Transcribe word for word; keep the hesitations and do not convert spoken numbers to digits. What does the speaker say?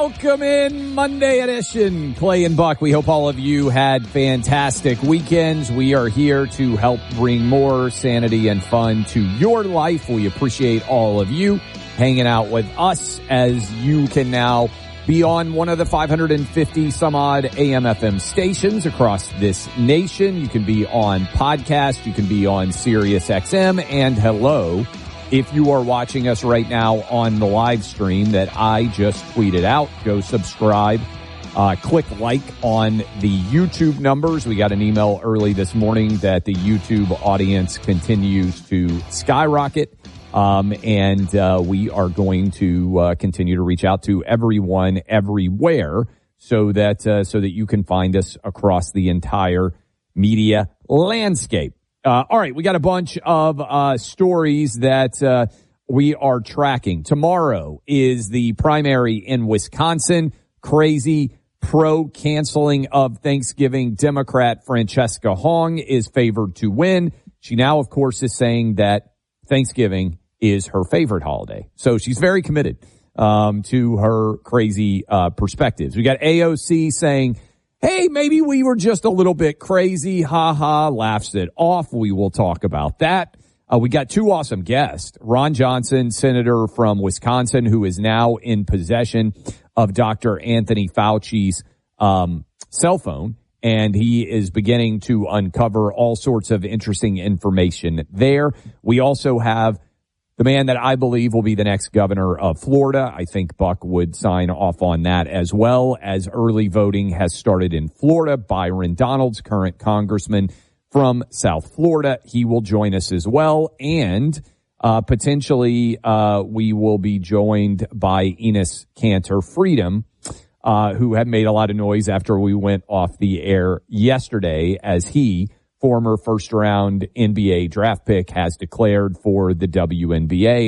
Welcome in Monday edition, Clay and Buck. We hope all of you had fantastic weekends. We are here to help bring more sanity and fun to your life. We appreciate all of you hanging out with us, as you can now be on one of the five hundred fifty some odd A M F M stations across this nation. You can be on podcast. You can be on Sirius X M. And hello, if you are watching us right now on the live stream that I just tweeted out, go subscribe, uh, click like on the YouTube numbers. We got an email early this morning that the YouTube audience continues to skyrocket. Um, and, uh, we are going to, uh, continue to reach out to everyone everywhere so that, uh, so that you can find us across the entire media landscape. Uh, all right. We got a bunch of, uh, stories that, uh, we are tracking. Tomorrow is the primary in Wisconsin. Crazy pro canceling of Thanksgiving Democrat Francesca Hong is favored to win. She now, of course, is saying that Thanksgiving is her favorite holiday. So she's very committed, um, to her crazy, uh, perspectives. We got A O C saying, hey, maybe we were just a little bit crazy. Ha ha, laughs it off. We will talk about that. Uh, we got two awesome guests. Ron Johnson, senator from Wisconsin, who is now in possession of Doctor Anthony Fauci's, um, cell phone. And he is beginning to uncover all sorts of interesting information there. We also have the man that I believe will be the next governor of Florida. I think Buck would sign off on that as well, as early voting has started in Florida. Byron Donalds, current congressman from South Florida. He will join us as well. And uh potentially uh we will be joined by Enos Cantor Freedom, uh who had made a lot of noise after we went off the air yesterday, as he, former first-round N B A draft pick, has declared for the W N B A.